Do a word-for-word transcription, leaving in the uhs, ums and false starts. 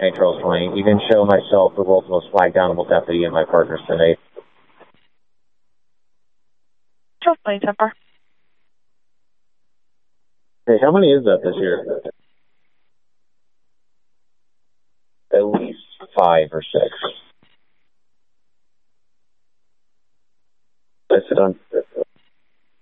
Saint Charles twenty. Even show myself the world's most flagged animal deputy and my partners today. Charles twenty, Temper. Hey, how many is that this year? At least five or six. I sit on